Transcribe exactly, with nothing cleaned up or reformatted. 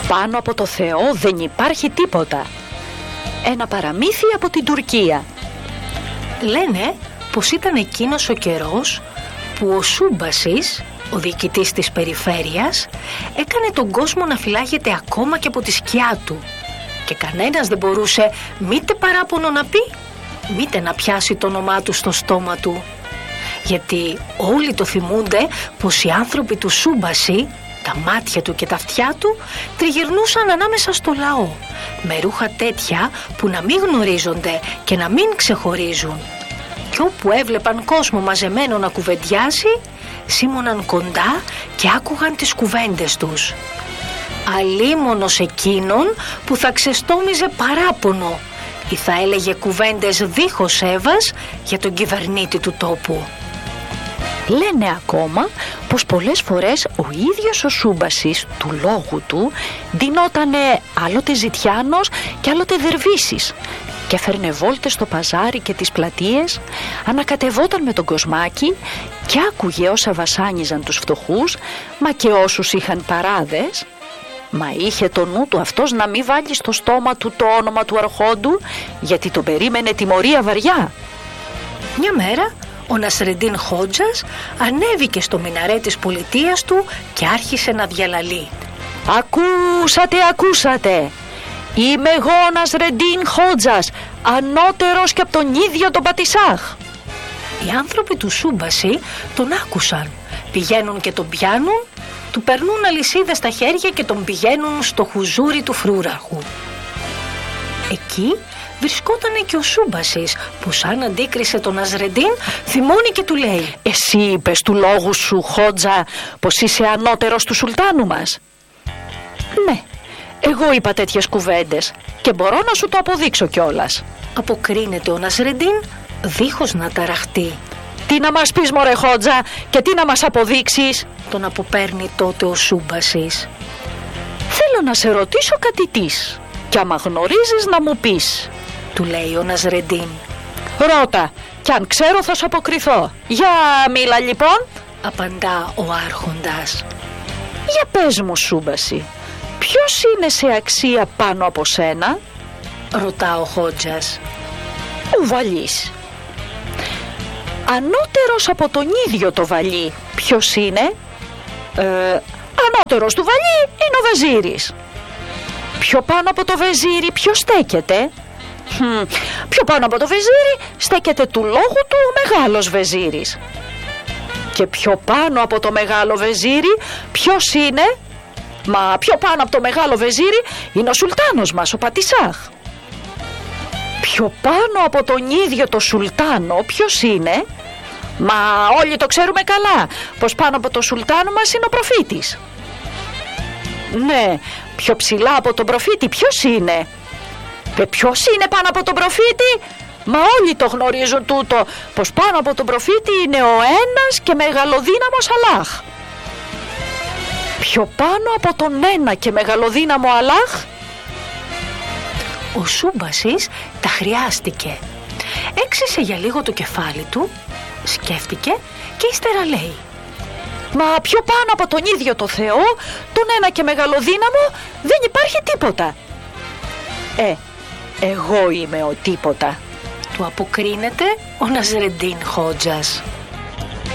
Πάνω από το Θεό δεν υπάρχει τίποτα. Ένα παραμύθι από την Τουρκία. Λένε πως ήταν εκείνος ο καιρός που ο Σούμπασης, ο διοικητής της περιφέρειας, έκανε τον κόσμο να φυλάγεται ακόμα και από τη σκιά του και κανένας δεν μπορούσε μήτε παράπονο να πει, μήτε να πιάσει το όνομά του στο στόμα του, γιατί όλοι το θυμούνται πως οι άνθρωποι του Σούμπαση, τα μάτια του και τα αυτιά του, τριγυρνούσαν ανάμεσα στο λαό με ρούχα τέτοια που να μην γνωρίζονται και να μην ξεχωρίζουν, και όπου έβλεπαν κόσμο μαζεμένο να κουβεντιάσει, σίμωναν κοντά και άκουγαν τις κουβέντες τους. Αλίμονος εκείνον που θα ξεστόμιζε παράπονο ή θα έλεγε κουβέντες δίχως έβας για τον κυβερνήτη του τόπου. Λένε ακόμα πως πολλές φορές ο ίδιος ο Σούμπασης του λόγου του ντυνότανε άλλοτε ζητιάνος και άλλοτε δερβίσης και έφερνε βόλτες στο παζάρι και τις πλατείες, ανακατευόταν με τον κοσμάκι και άκουγε όσα βασάνιζαν τους φτωχούς, μα και όσους είχαν παράδες. Μα είχε το νου του αυτός να μην βάλει στο στόμα του το όνομα του αρχόντου, γιατί τον περίμενε τιμωρία βαριά. Μια μέρα ο Νασρεντίν Χότζας ανέβηκε στο μιναρέ της πολιτείας του και άρχισε να διαλαλεί. «Ακούσατε, ακούσατε! Είμαι εγώ ο Νασρεντίν Χότζας, ανώτερος και από τον ίδιο τον Πατισάχ». Οι άνθρωποι του Σούμπαση τον άκουσαν, πηγαίνουν και τον πιάνουν, του περνούν αλυσίδες στα χέρια και τον πηγαίνουν στο χουζούρι του φρούραχου. Εκεί βρισκότανε και ο Σούμπασης που σαν αντίκρισε τον Νασρεντίν θυμώνει και του λέει: «Εσύ είπες του λόγου σου, Χότζα, πως είσαι ανώτερος του σουλτάνου μας?» «Ναι, εγώ είπα τέτοιες κουβέντες και μπορώ να σου το αποδείξω κιόλας», αποκρίνεται ο Νασρεντίν δίχως να ταραχτεί. «Τι να μας πεις, μωρέ Χότζα, και τι να μας αποδείξεις?» τον αποπέρνει τότε ο Σούμπασης. «Θέλω να σε ρωτήσω κάτι της κι άμα γνωρίζεις να μου πεις», του λέει ο Νασρεντίν. «Ρώτα, κι αν ξέρω θα σου αποκριθώ. Για μίλα λοιπόν», απαντά ο άρχοντας. «Για πες μου, Σούμπαση, ποιος είναι σε αξία πάνω από σένα?» ρωτά ο Χότζας. «Ο Βαλής». «Ανώτερος από τον ίδιο το Βαλί ποιος είναι?» Ε, «Ανώτερος του Βαλί είναι ο Βεζίρης». «Πιο πάνω από το Βεζίρι ποιος στέκεται?» Hm, «Πιο πάνω από το Βεζίρι στέκεται του λόγου του ο μεγάλος Βεζίρης». «Και πιο πάνω από το μεγάλο Βεζίρι ποιος είναι?» «Μα πιο πάνω από το μεγάλο Βεζίρι είναι ο Σουλτάνος μας, ο Πατισάχ». «Πιο πάνω από τον ίδιο το Σουλτάνο ποιος είναι?» «Μα όλοι το ξέρουμε καλά πως πάνω από το Σουλτάνο μας είναι ο προφήτης». «Ναι, πιο ψηλά από τον προφήτη ποιος είναι?» «Και ποιος είναι πάνω από τον προφήτη?» «Μα όλοι το γνωρίζουν τούτο, πως πάνω από τον προφήτη είναι ο ένας και μεγαλοδύναμος Αλλάχ». «Πιο πάνω από τον ένα και μεγαλοδύναμο Αλλάχ?» Ο Σούμπασης τα χρειάστηκε. Έξισε για λίγο το κεφάλι του, σκέφτηκε και ύστερα λέει: «Μα πιο πάνω από τον ίδιο το Θεό, τον ένα και μεγαλοδύναμο, δεν υπάρχει τίποτα». «Ε, εγώ είμαι ο τίποτα», του αποκρίνεται ο Νασρεντίν Χότζας.